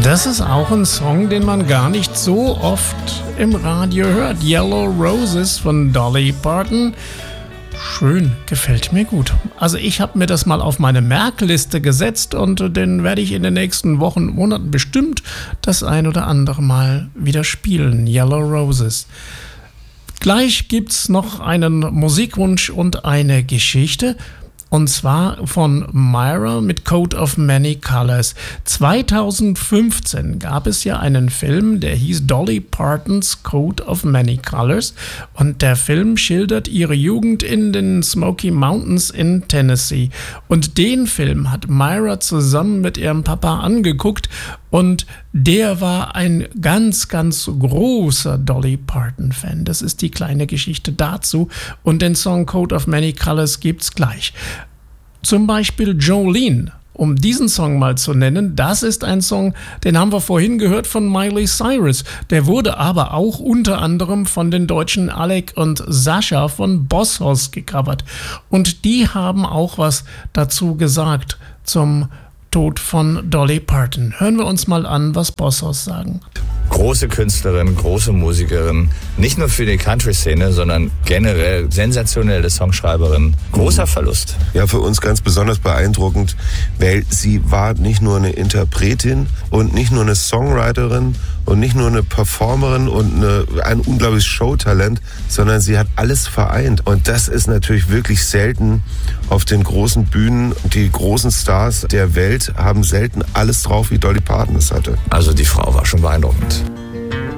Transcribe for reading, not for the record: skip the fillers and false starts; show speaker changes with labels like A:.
A: Das ist auch ein Song, den man gar nicht so oft im Radio hört. Yellow Roses von Dolly Parton. Schön, gefällt mir gut. Also ich habe mir das mal auf meine Merkliste gesetzt und den werde ich in den nächsten Wochen, Monaten bestimmt das ein oder andere Mal wieder spielen. Yellow Roses. Gleich gibt's noch einen Musikwunsch und eine Geschichte. Und zwar von Myra mit Coat of Many Colors. 2015 gab es ja einen Film, der hieß Dolly Partons Coat of Many Colors. Und der Film schildert ihre Jugend in den Smoky Mountains in Tennessee. Und den Film hat Myra zusammen mit ihrem Papa angeguckt. Und der war ein ganz, ganz großer Dolly Parton-Fan. Das ist die kleine Geschichte dazu. Und den Song Coat of Many Colors gibt's gleich. Zum Beispiel Jolene, um diesen Song mal zu nennen, das ist ein Song, den haben wir vorhin gehört von Miley Cyrus. Der wurde aber auch unter anderem von den Deutschen Alec und Sascha von Boss Hoss gecovert. Und die haben auch was dazu gesagt zum Tod von Dolly Parton. Hören wir uns mal an, was Boss Hoss sagen.
B: Große Künstlerin, große Musikerin, nicht nur für die Country-Szene, sondern generell sensationelle Songschreiberin. Großer Verlust.
C: Ja, für uns ganz besonders beeindruckend, weil sie war nicht nur eine Interpretin und nicht nur eine Songwriterin und nicht nur eine Performerin und ein unglaubliches Showtalent, sondern sie hat alles vereint. Und das ist natürlich wirklich selten auf den großen Bühnen. Die großen Stars der Welt haben selten alles drauf, wie Dolly Parton es hatte.
B: Also die Frau war schon beeindruckend.